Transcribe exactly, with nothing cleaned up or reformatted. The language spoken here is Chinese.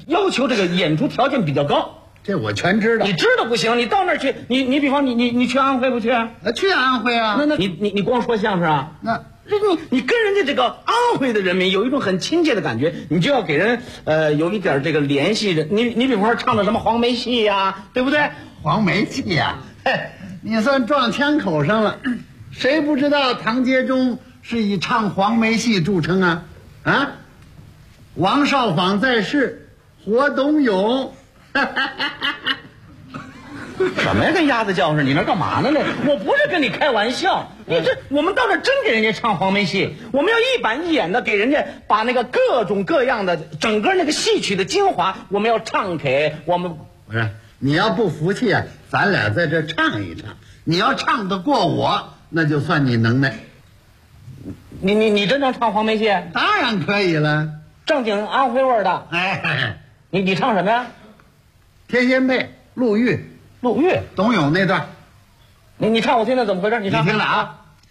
要求这个演出条件比较高。 这我全知道。 你知道不行，你到那儿去，你你比方你你你去安徽不去？ 啊，去安徽啊。 那那你你你光说相声啊？ 那你你跟人家这个安徽的人民有一种很亲切的感觉，你就要给人呃有一点这个联系的。你你比方说唱的什么黄梅戏呀、啊，对不对？ 黄梅戏呀、啊，嘿，你算撞枪口上了。谁不知道唐杰忠是以唱黄梅戏著称啊？啊，王少舫在世，活董永。 什么呀，跟鸭子叫似的？你那干嘛呢？那我不是跟你开玩笑，你这我们到那真给人家唱黄梅戏，我们要一板一眼的给人家把那个各种各样的整个那个戏曲的精华，我们要唱给我们。 不是，你要不服气啊，咱俩在这唱一唱。你要唱得过我，那就算你能耐。 你你你真能唱黄梅戏？ 当然可以了， 正经安徽味儿的。 哎， 你你唱什么呀？ 天仙配、陆玉、 陆玉、 董永那段， 你你唱我听听怎么回事？你唱， 你听着啊。